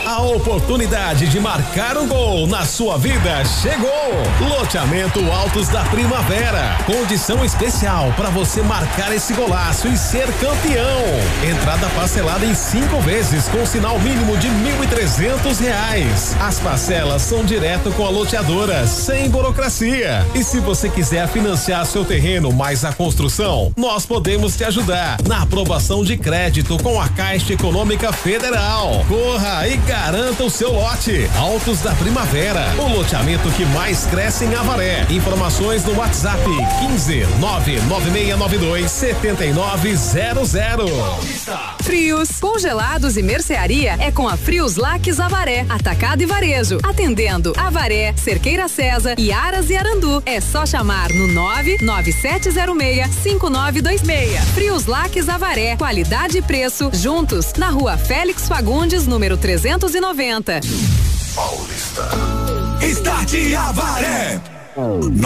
A oportunidade de marcar um gol na sua vida chegou. Loteamento Altos da Primavera. Condição especial para você marcar esse golaço e ser campeão. Entrada parcelada em 5 vezes com sinal mínimo de R$ 1.300. As parcelas são direto com a loteadora, sem burocracia. E se você quiser financiar seu terreno mais a construção, nós podemos te ajudar na aprovação de crédito com a Caixa Econômica Federal. Corra e garanta o seu lote. Altos da Primavera, o loteamento que mais cresce em Avaré. Informações no WhatsApp 15 99692 7900. Frios, congelados e mercearia é com a Frioslac Avaré, atacado e varejo, atendendo Avaré, Cerqueira César e Aras e Arandu. É só chamar no 99706-5926. Frioslac Avaré, qualidade e preço juntos na Rua Félix Fagundes, número 390. Paulista. Start Avaré.